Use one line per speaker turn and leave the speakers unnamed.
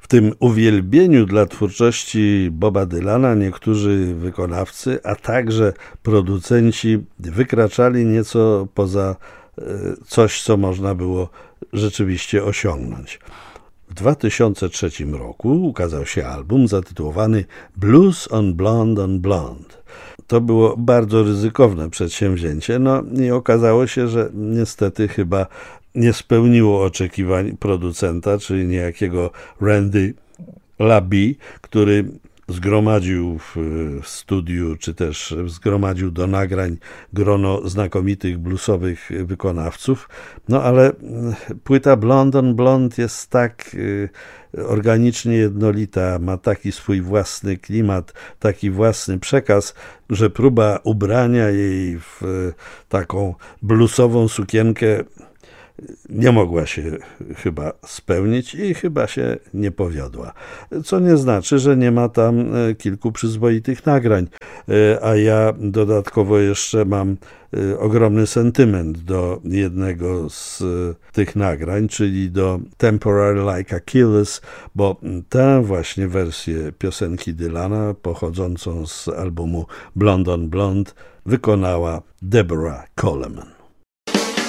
tym uwielbieniu dla twórczości Boba Dylana niektórzy wykonawcy, a także producenci wykraczali nieco poza coś, co można było rzeczywiście osiągnąć. W 2003 roku ukazał się album zatytułowany Blues on Blonde on Blonde. To było bardzo ryzykowne przedsięwzięcie, i okazało się, że niestety chyba nie spełniło oczekiwań producenta, czyli niejakiego Randy LaBie, który zgromadził w studiu, czy też zgromadził do nagrań grono znakomitych bluesowych wykonawców. Ale płyta Blonde on Blonde jest tak organicznie jednolita, ma taki swój własny klimat, taki własny przekaz, że próba ubrania jej w taką bluesową sukienkę nie mogła się chyba spełnić i chyba się nie powiodła. Co nie znaczy, że nie ma tam kilku przyzwoitych nagrań, a ja dodatkowo jeszcze mam ogromny sentyment do jednego z tych nagrań, czyli do Temporary Like Achilles, bo tę właśnie wersję piosenki Dylana pochodzącą z albumu Blonde on Blonde wykonała Deborah Coleman.